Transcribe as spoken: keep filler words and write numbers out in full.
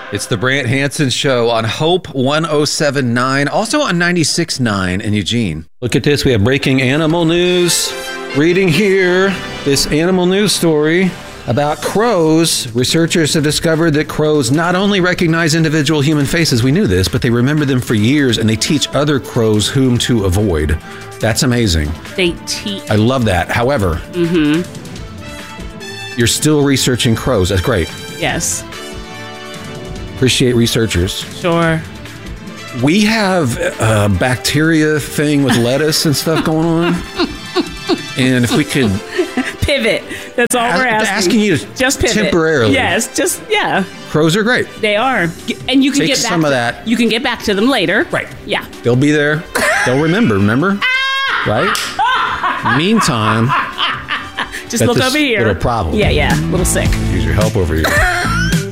It's the Brant Hansen Show on Hope one oh seven point nine, also on ninety-six point nine in Eugene. Look at this. We have breaking animal news. Reading here, this animal news story about crows. Researchers have discovered that crows not only recognize individual human faces, we knew this, but they remember them for years, and they teach other crows whom to avoid. That's amazing. They teach. I love that. However, mm-hmm. you're still researching crows. That's great. Yes. Appreciate researchers. Sure. We have a bacteria thing with lettuce and stuff going on. And if we could pivot, that's all ask, we're asking. Asking you to just pivot. Temporarily. Yes, just, yeah. Crows are great. They are. And you can Take get back some to, of that. You can get back to them later. Right. Yeah. They'll be there. They'll remember, remember? Right? Meantime, just look over here. Little problem. Yeah, yeah. A little sick. Use your help over here.